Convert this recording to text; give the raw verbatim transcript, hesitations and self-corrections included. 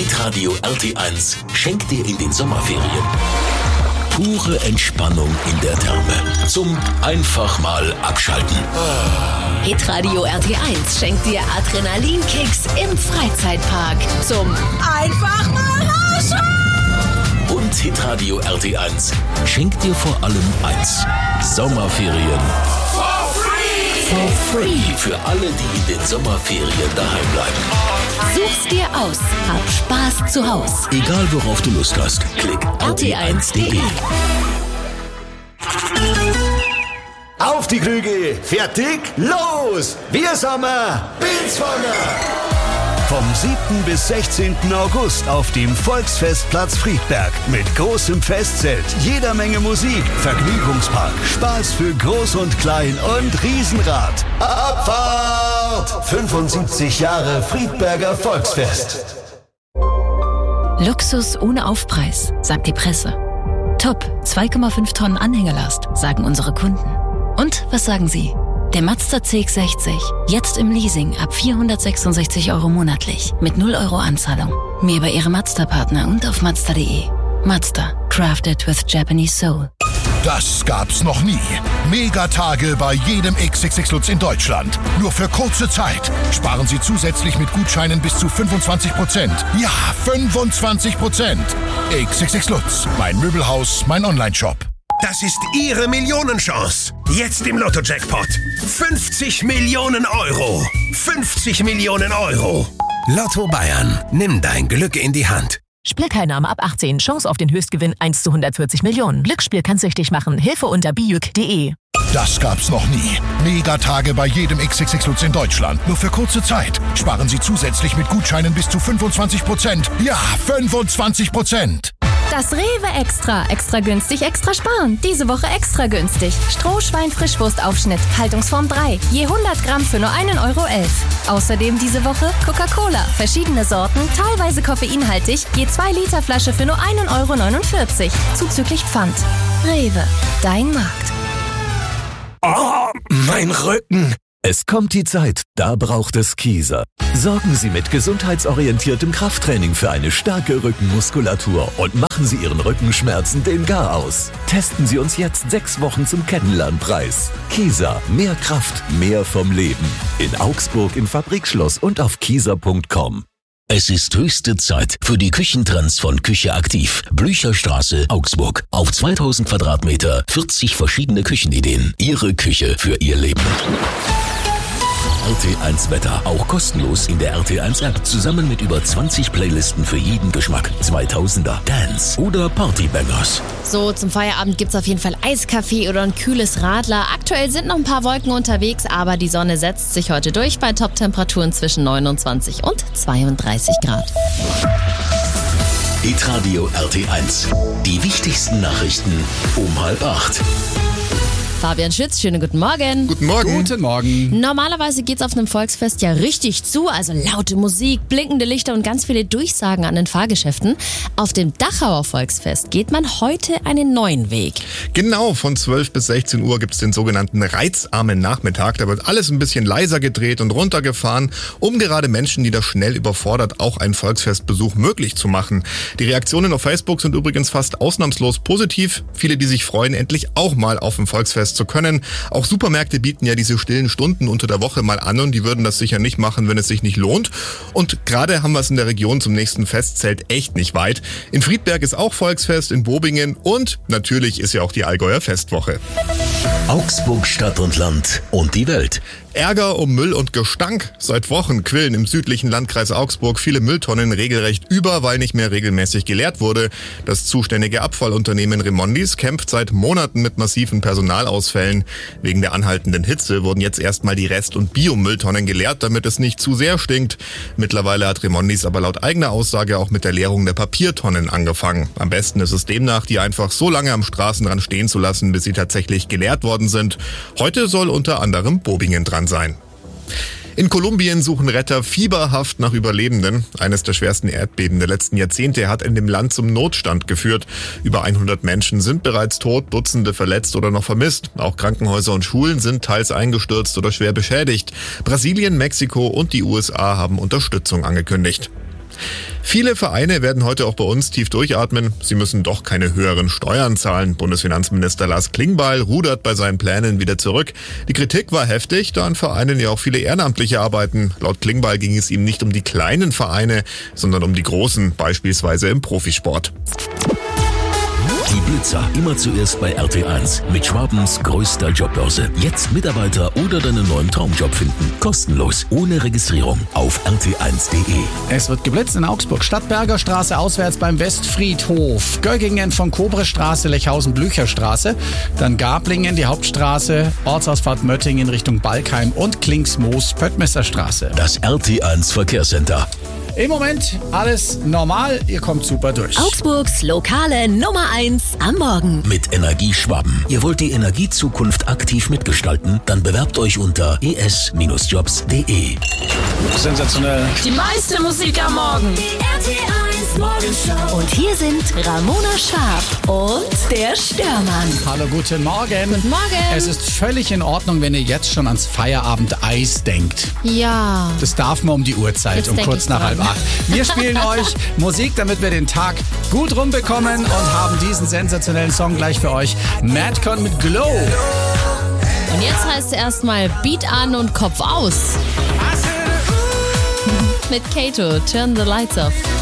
Hitradio R T eins schenkt dir in den Sommerferien pure Entspannung in der Therme. Zum einfach mal abschalten. Hitradio R T eins schenkt dir Adrenalinkicks im Freizeitpark. Zum einfach mal rausschauen. Und Hitradio R T eins schenkt dir vor allem eins: Sommerferien. For free! For free für alle, die in den Sommerferien daheim bleiben. Such's dir aus. Hab Spaß zu Haus. Egal worauf du Lust hast, klick r t eins punkt d e. Auf die Krüge, fertig, los! Wir Sommer, Bilsvoller! Vom siebten bis sechzehnten August auf dem Volksfestplatz Friedberg mit großem Festzelt, jeder Menge Musik, Vergnügungspark, Spaß für Groß und Klein und Riesenrad. Abfahrt! fünfundsiebzig Jahre Friedberger Volksfest. Luxus ohne Aufpreis, sagt die Presse. Top, zwei Komma fünf Tonnen Anhängerlast, sagen unsere Kunden. Und was sagen Sie? Der Mazda C X sechzig, jetzt im Leasing ab vierhundertsechsundsechzig Euro monatlich, mit null Euro Anzahlung. Mehr bei Ihrem Mazda-Partner und auf mazda punkt de. Mazda, crafted with Japanese soul. Das gab's noch nie. Megatage bei jedem X X X Lutz in Deutschland. Nur für kurze Zeit. Sparen Sie zusätzlich mit Gutscheinen bis zu fünfundzwanzig Prozent. Ja, fünfundzwanzig Prozent. X X X Lutz, mein Möbelhaus, mein Onlineshop. Das ist Ihre Millionenchance. Jetzt im Lotto-Jackpot. fünfzig Millionen Euro. fünfzig Millionen Euro. Lotto Bayern. Nimm dein Glück in die Hand. Spielteilnahme ab achtzehn. Chance auf den Höchstgewinn eins zu hundertvierzig Millionen. Glücksspiel kann süchtig machen. Hilfe unter bijuk punkt de. Das gab's noch nie. Megatage bei jedem X X X Lutz in Deutschland. Nur für kurze Zeit. Sparen Sie zusätzlich mit Gutscheinen bis zu fünfundzwanzig Prozent. Ja, fünfundzwanzig Prozent. Das Rewe Extra. Extra günstig, extra sparen. Diese Woche extra günstig. Strohschwein-Frischwurstaufschnitt, Haltungsform drei. Je hundert Gramm für nur einen Euro elf. Außerdem diese Woche Coca-Cola. Verschiedene Sorten, teilweise koffeinhaltig. Je zwei Liter Flasche für nur einen Euro neunundvierzig. Zuzüglich Pfand. Rewe. Dein Markt. Oh, mein Rücken. Es kommt die Zeit, da braucht es Kieser. Sorgen Sie mit gesundheitsorientiertem Krafttraining für eine starke Rückenmuskulatur und machen Sie Ihren Rückenschmerzen den Gar aus. Testen Sie uns jetzt sechs Wochen zum Kennenlernpreis. Kieser, mehr Kraft, mehr vom Leben. In Augsburg im Fabrikschloss und auf kieser punkt com. Es ist höchste Zeit für die Küchentrends von Küche Aktiv. Blücherstraße, Augsburg. Auf zweitausend Quadratmeter, vierzig verschiedene Küchenideen. Ihre Küche für Ihr Leben. R T eins Wetter, auch kostenlos in der R T eins App, zusammen mit über zwanzig Playlisten für jeden Geschmack. zweitausender, Dance oder Partybangers. So, zum Feierabend gibt's auf jeden Fall Eiskaffee oder ein kühles Radler. Aktuell sind noch ein paar Wolken unterwegs, aber die Sonne setzt sich heute durch bei Top-Temperaturen zwischen neunundzwanzig und zweiunddreißig Grad. Hitradio R T eins. Die wichtigsten Nachrichten um halb acht. Fabian Schütz, schönen guten Morgen. Guten Morgen. Guten Morgen. Normalerweise geht's auf einem Volksfest ja richtig zu, also laute Musik, blinkende Lichter und ganz viele Durchsagen an den Fahrgeschäften. Auf dem Dachauer Volksfest geht man heute einen neuen Weg. Genau, von zwölf bis sechzehn Uhr gibt's den sogenannten reizarmen Nachmittag. Da wird alles ein bisschen leiser gedreht und runtergefahren, um gerade Menschen, die da schnell überfordert, auch einen Volksfestbesuch möglich zu machen. Die Reaktionen auf Facebook sind übrigens fast ausnahmslos positiv. Viele, die sich freuen, endlich auch mal auf dem Volksfest zu können. Auch Supermärkte bieten ja diese stillen Stunden unter der Woche mal an und die würden das sicher nicht machen, wenn es sich nicht lohnt. Und gerade haben wir es in der Region zum nächsten Festzelt echt nicht weit. In Friedberg ist auch Volksfest, in Bobingen und natürlich ist ja auch die Allgäuer Festwoche. Augsburg, Stadt und Land und die Welt. Ärger um Müll und Gestank. Seit Wochen quillen im südlichen Landkreis Augsburg viele Mülltonnen regelrecht über, weil nicht mehr regelmäßig geleert wurde. Das zuständige Abfallunternehmen Remondis kämpft seit Monaten mit massiven Personalausfällen. Wegen der anhaltenden Hitze wurden jetzt erstmal die Rest- und Biomülltonnen geleert, damit es nicht zu sehr stinkt. Mittlerweile hat Remondis aber laut eigener Aussage auch mit der Leerung der Papiertonnen angefangen. Am besten ist es demnach, die einfach so lange am Straßenrand stehen zu lassen, bis sie tatsächlich geleert worden sind. Heute soll unter anderem Bobingen dran sein. In Kolumbien suchen Retter fieberhaft nach Überlebenden. Eines der schwersten Erdbeben der letzten Jahrzehnte hat in dem Land zum Notstand geführt. Über hundert Menschen sind bereits tot, Dutzende verletzt oder noch vermisst. Auch Krankenhäuser und Schulen sind teils eingestürzt oder schwer beschädigt. Brasilien, Mexiko und die U S A haben Unterstützung angekündigt. Viele Vereine werden heute auch bei uns tief durchatmen. Sie müssen doch keine höheren Steuern zahlen. Bundesfinanzminister Lars Klingbeil rudert bei seinen Plänen wieder zurück. Die Kritik war heftig, da an Vereinen ja auch viele Ehrenamtliche arbeiten. Laut Klingbeil ging es ihm nicht um die kleinen Vereine, sondern um die großen, beispielsweise im Profisport. Die Blitzer immer zuerst bei R T eins mit Schwabens größter Jobbörse. Jetzt Mitarbeiter oder deinen neuen Traumjob finden. Kostenlos, ohne Registrierung auf r t eins punkt de. Es wird geblitzt in Augsburg. Stadtberger Straße auswärts beim Westfriedhof. Göggingen von Kobrestraße, Lechhausen, Blücherstraße. Dann Gablingen, die Hauptstraße. Ortsausfahrt Möttingen Richtung Balkheim und Klingsmoos, Pöttmesserstraße. Das R T eins Verkehrscenter. Im Moment alles normal, ihr kommt super durch. Augsburgs lokale Nummer eins am Morgen. Mit Energie Schwaben. Ihr wollt die Energiezukunft aktiv mitgestalten? Dann bewerbt euch unter e s jobs punkt de. Sensationell. Die meiste Musik am Morgen. Die R T eins Morgenshow. Und hier sind Ramona Schwab und der Störmann. Hallo, guten Morgen. Guten Morgen. Es ist völlig in Ordnung, wenn ihr jetzt schon ans Feierabend-Eis denkt. Ja. Das darf man um die Uhrzeit, Jetzt um denk kurz ich nach dran. halb acht. Wir spielen euch Musik, damit wir den Tag gut rumbekommen und haben diesen sensationellen Song gleich für euch. Madcon mit Glow. Und jetzt heißt es erstmal Beat an und Kopf aus. Mit Kato, Turn the Lights Off.